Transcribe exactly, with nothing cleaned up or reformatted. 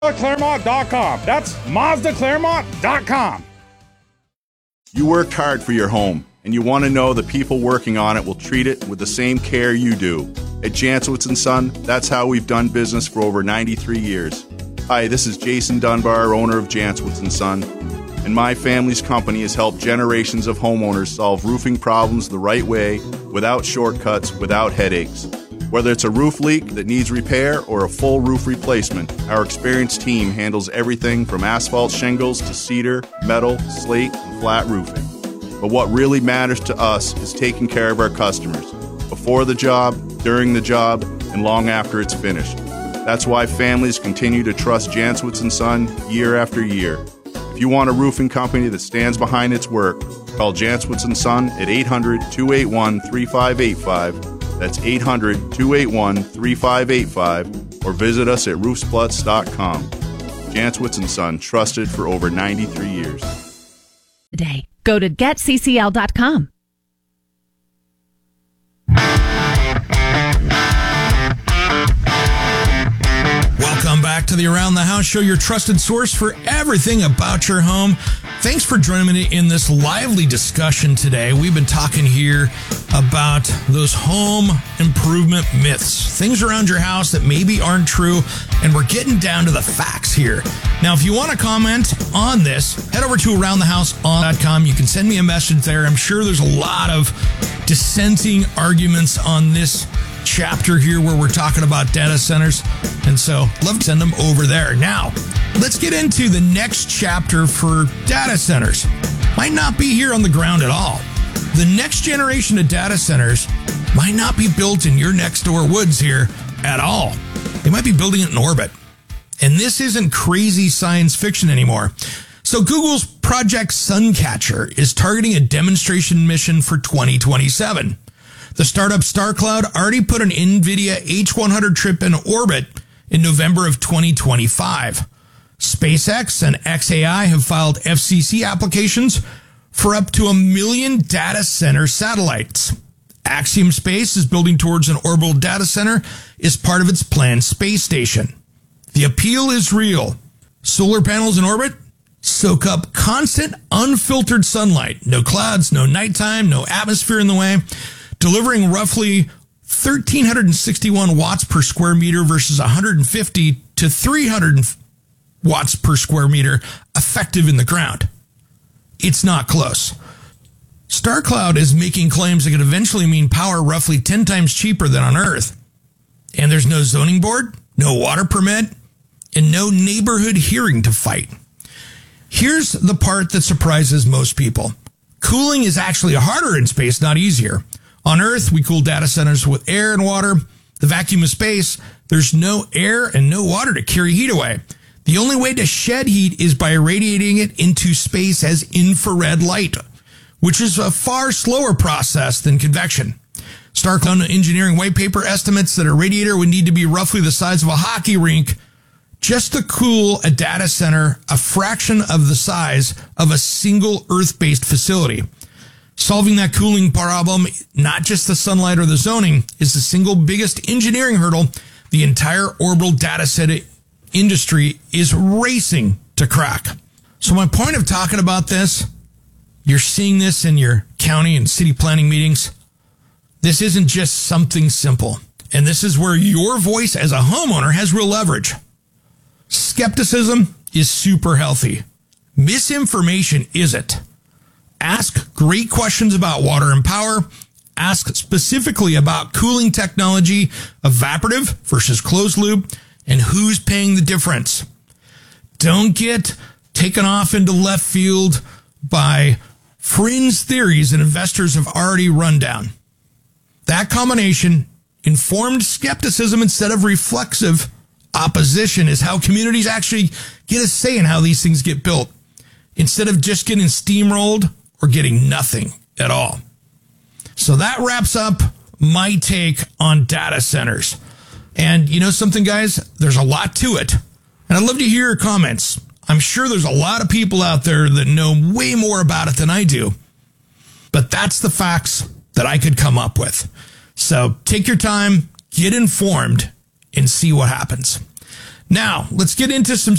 Claremont dot com. That's Mazda Claremont dot com. You worked hard for your home, and you want to know the people working on it will treat it with the same care you do. At Jancewitz and Son, that's how we've done business for over ninety-three years. Hi, this is Jason Dunbar, owner of Jancewitz and Son, and my family's company has helped generations of homeowners solve roofing problems the right way, without shortcuts, without headaches. Whether it's a roof leak that needs repair or a full roof replacement, our experienced team handles everything from asphalt shingles to cedar, metal, slate, and flat roofing. But what really matters to us is taking care of our customers, before the job, during the job, and long after it's finished. That's why families continue to trust Jancewitz and Son year after year. If you want a roofing company that stands behind its work, call Jancewitz and Son at eight hundred, two eight one, three five eight five. That's eight hundred, two eight one, three five eight five, or visit us at roofsplutz dot com. Jancewitz and Son, trusted for over ninety-three years. Today, go to get c c l dot com. Welcome back to the Around the House Show, your trusted source for everything about your home. Thanks for joining me in this lively discussion today. We've been talking here about those home improvement myths, things around your house that maybe aren't true, and we're getting down to the facts here. Now, if you want to comment on this, head over to around the house dot com. You can send me a message there. I'm sure there's a lot of dissenting arguments on this chapter here where we're talking about data centers, and so love to send them over there. Now, let's get into the next chapter for data centers. Might not be here on the ground at all. The next generation of data centers might not be built in your next door woods here at all. They might be building it in orbit. And this isn't crazy science fiction anymore. So Google's Project Suncatcher is targeting a demonstration mission for twenty twenty-seven. The startup StarCloud already put an NVIDIA H one hundred chip in orbit in November of twenty twenty-five. SpaceX and X A I have filed F C C applications for up to a million data center satellites. Axiom Space is building towards an orbital data center as part of its planned space station. The appeal is real. Solar panels in orbit soak up constant, unfiltered sunlight. No clouds, no nighttime, no atmosphere in the way, delivering roughly one thousand three hundred sixty-one watts per square meter versus one hundred fifty to three hundred watts per square meter effective in the ground. It's not close. StarCloud is making claims that could eventually mean power roughly ten times cheaper than on Earth. And there's no zoning board, no water permit, and no neighborhood hearing to fight. Here's the part that surprises most people. Cooling is actually harder in space, not easier. On Earth, we cool data centers with air and water. The vacuum of space, there's no air and no water to carry heat away. The only way to shed heat is by irradiating it into space as infrared light, which is a far slower process than convection. StarCloud engineering white paper estimates that a radiator would need to be roughly the size of a hockey rink just to cool a data center a fraction of the size of a single Earth-based facility. Solving that cooling problem, not just the sunlight or the zoning, is the single biggest engineering hurdle the entire orbital data center industry is racing to crack. So my point of talking about this, you're seeing this in your county and city planning meetings. This isn't just something simple. And this is where your voice as a homeowner has real leverage. Skepticism is super healthy. Misinformation isn't. Ask great questions about water and power. Ask specifically about cooling technology, evaporative versus closed loop, and who's paying the difference. Don't get taken off into left field by fringe theories that investors have already run down. That combination, informed skepticism instead of reflexive opposition, is how communities actually get a say in how these things get built, instead of just getting steamrolled or getting nothing at all. So that wraps up my take on data centers. And you know something, guys? There's a lot to it. And I'd love to hear your comments. I'm sure there's a lot of people out there that know way more about it than I do. But that's the facts that I could come up with. So take your time, get informed, and see what happens. Now, let's get into some